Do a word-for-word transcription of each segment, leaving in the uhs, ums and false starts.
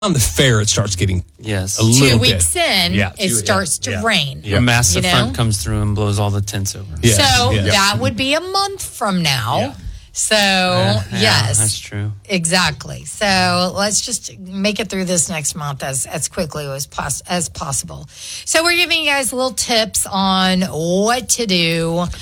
on the fair, it starts getting yes. a little Two bit. weeks in, Yeah, it two- starts yeah, to yeah. rain. Yeah. A massive You know? front comes through and blows all the tents over. Yeah. So yeah. that would be a month from now. Yeah. So, Yeah, yeah, yes. that's true. Exactly. So let's just make it through this next month as, as quickly as, pos- as possible. So we're giving you guys little tips on what to do uh,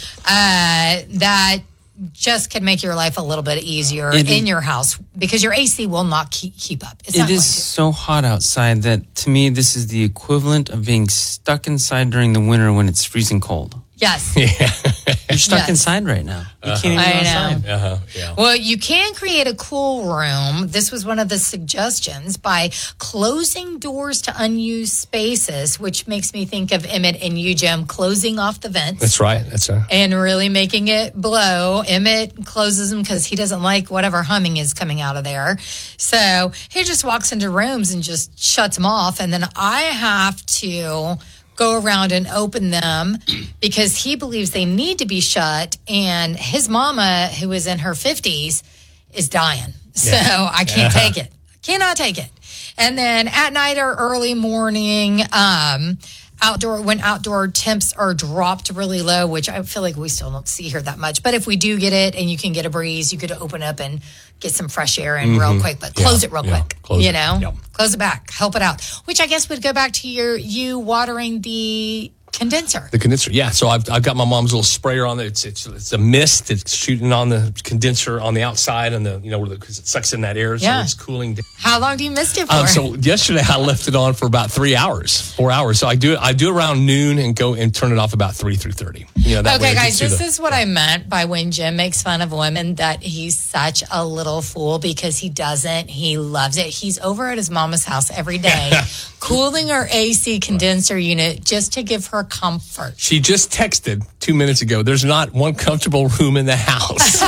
that just can make your life a little bit easier It in is- your house because your A C will not keep, keep up. It's It not is going to. so hot outside that, to me, this is the equivalent of being stuck inside during the winter when it's freezing cold. Yes. You're stuck Yes. inside right now. You can't even I go know. outside. Uh-huh, yeah. Well, you can create a cool room. This was one of the suggestions by closing doors to unused spaces, which makes me think of Emmett and you, Jim, closing off the vents. That's right. That's right. And really making it blow. Emmett closes them because he doesn't like whatever humming is coming out of there. So he just walks into rooms and just shuts them off. And then I have to go around and open them because he believes they need to be shut. And his mama, who is in her fifties, is dying. So Yeah. I can't Yeah. take it. Cannot take it. And then at night or early morning, um, outdoor when outdoor temps are dropped really low, which I feel like we still don't see here that much. But if we do get it and you can get a breeze, you could open up and get some fresh air in real quick, but close Yeah, it real yeah, quick. close You it, know, yep. close it back, help it out, which I guess would go back to your you watering the condenser. The condenser, yeah. So I've I've got my mom's little sprayer on there. It's it's it's a mist. It's shooting on the condenser on the outside, and the you know because it sucks in that air, so Yeah. it's cooling down. How long do you missed it for? Um, so yesterday I left it on for about three hours, four hours. So I do it. I do it around noon and go and turn it off about three through thirty. You know, that way Okay, it guys, gets through this the- is what I meant by when Jim makes fun of women that he's such a little fool because he doesn't. He loves it. He's over at his mama's house every day, cooling her A C condenser unit just to give her comfort. She just texted two minutes ago. There's not one comfortable room in the house,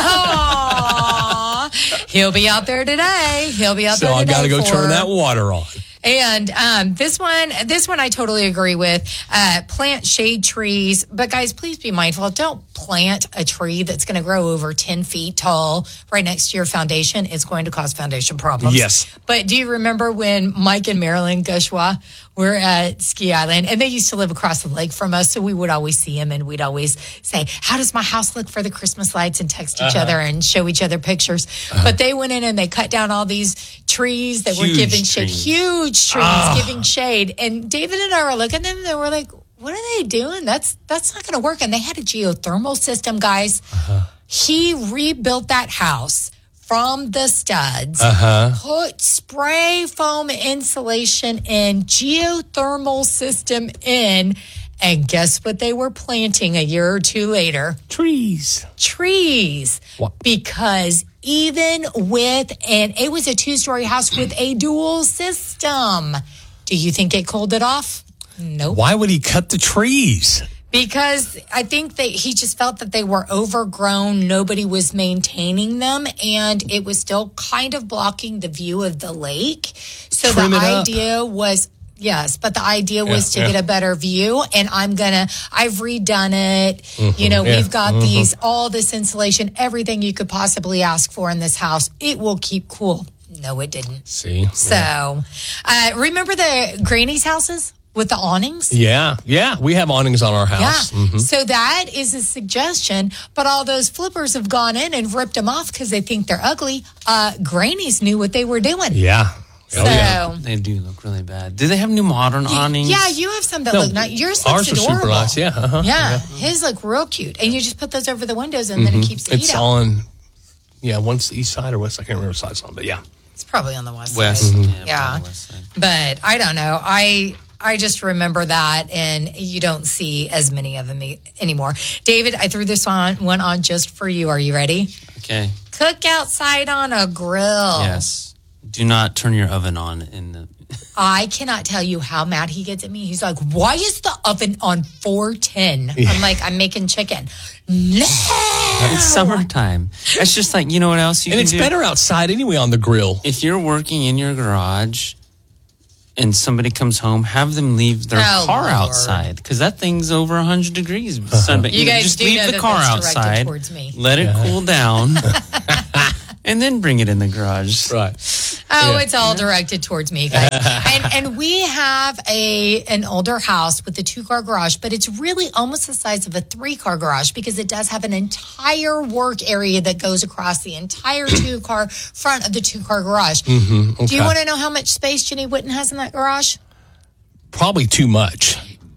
Aww. He'll be out there today. He'll be out so there I today. got to go for turn her. that water on. And um, this one, this one I totally agree with. Uh, plant shade trees, but guys, please be mindful. Don't plant a tree that's going to grow over ten feet tall right next to your foundation. It's going to cause foundation problems. Yes. But do you remember when Mike and Marilyn Gushwa were at Ski Island, and they used to live across the lake from us, so we would always see them, and we'd always say, "How does my house look for the Christmas lights?" and text each Uh-huh. other and show each other pictures. Uh-huh. But they went in and they cut down all these trees that were Huge giving shade, trees. huge trees Ah. giving shade. And David and I were looking at them and we're like, what are they doing? That's that's not going to work. And they had a geothermal system, guys. Uh-huh. He rebuilt that house from the studs, Uh-huh. put spray foam insulation in, geothermal system in, and guess what they were planting a year or two later? Trees. Trees. What? Because even with, and it was a two-story house with a dual system. Do you think it cooled it off? Nope. Why would he cut the trees? Because I think that he just felt that they were overgrown. Nobody was maintaining them, and it was still kind of blocking the view of the lake. So Trim the it up. idea was, yes, but the idea was Yeah, to yeah. get a better view. And I'm gonna, I've redone it. You know, yeah, we've got these, all this insulation, everything you could possibly ask for in this house. It will keep cool. No, it didn't. See? So, uh, remember the Granny's houses with the awnings? Yeah, yeah. We have awnings on our house. Yeah. So that is a suggestion, but all those flippers have gone in and ripped them off because they think they're ugly. Uh, Grannies knew what they were doing. Yeah. So, Oh, yeah. They do look really bad. Do they have new modern awnings? yeah, you have some that No, look nice. Yours ours looks are adorable. super nice. Yeah. Uh-huh. Yeah, his look real cute. And you just put those over the windows and then it keeps the It's heat out. on, yeah, one's the east side or west. I can't remember what side it's on, but yeah. It's probably on the west, West. side. Yeah. Yeah. probably west side. But I don't know. I I just remember that, and you don't see as many of them e- anymore. David, I threw this on one on just for you. Are you ready? Okay. Cook outside on a grill. Yes. Do not turn your oven on in the. I cannot tell you how mad he gets at me. He's like, why is the oven on four ten? I'm like, I'm making chicken. No. It's summertime. It's just like, you know what else you And can it's do? better outside anyway on the grill. If you're working in your garage and somebody comes home, have them leave their Oh, car Lord. outside because that thing's over one hundred degrees. Sun, You guys just do leave know the that car that's directed outside, towards me. let it cool down, and then bring it in the garage. Right. Oh, Yeah. it's all directed towards me, guys. and and we have a an older house with a two car garage, but it's really almost the size of a three car garage because it does have an entire work area that goes across the entire two car front of the two car garage. Mm-hmm, okay. Do you want to know how much space Jenny Witten has in that garage? Probably too much.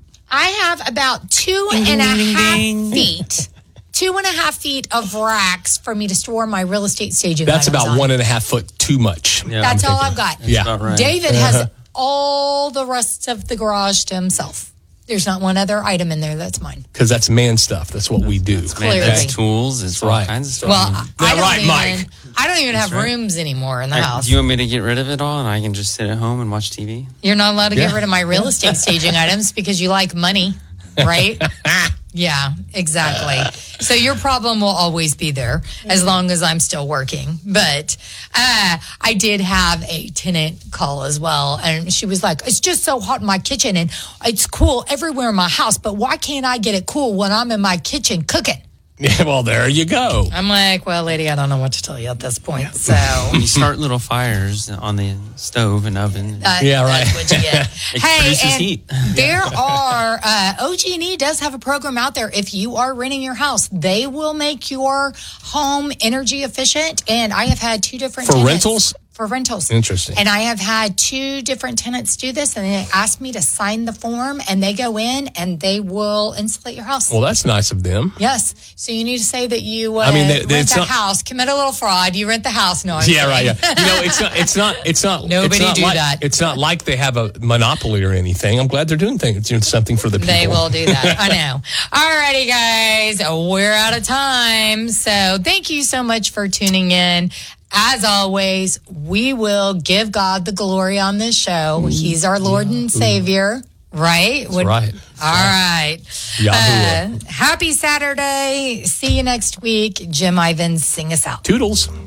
I have about two and a half feet. Two and a half feet of racks for me to store my real estate staging. That's items about on. one and a half foot too much. Yeah, That's I'm all thinking. I've got. That's Yeah. about right. David has all the rest of the garage to himself. There's not one other item in there that's mine. Because that's man stuff. That's what we do. Man, Clearly. that's tools. It's all right. kinds of stuff. Well, I Yeah, don't right, even, Mike. I don't even have right. rooms anymore in the I- house. do you want me to get rid of it all and I can just sit at home and watch T V? You're not allowed to get Yeah. rid of my real estate staging items because you like money, right? Yeah, exactly. So your problem will always be there as long as I'm still working. But uh, I did have a tenant call as well, and she was like, "It's just so hot in my kitchen, and it's cool everywhere in my house. But why can't I get it cool when I'm in my kitchen cooking?" Yeah, well, there you go. I'm like, "Well, lady, I don't know what to tell you at this point." So. When you start little fires on the stove and oven. Uh, Yeah, right. That's what you get. It hey, produces and heat. there are uh, O G and E does have a program out there. If you are renting your house, they will make your home energy efficient. And I have had two different For tenants- rentals? For rentals. Interesting. And I have had two different tenants do this, and they asked me to sign the form, and they go in and they will insulate your house. Well, that's nice of them. Yes. So you need to say that you uh, I mean, they- they- rent it's the not- house, commit a little fraud. You rent the house. No, I'm Yeah, right. kidding. Yeah. You know, it's not. It's not. It's not. Nobody it's not do like, that. It's not like they have a monopoly or anything. I'm glad they're doing things, doing something for the people. They will do that. I know. Alrighty, guys. We're out of time. So thank you so much for tuning in. As always, we will give God the glory on this show. He's our Lord and Savior, right? That's right. All right. Yahuwah. Uh, happy Saturday. See you next week. Jim Ivins, sing us out. Toodles.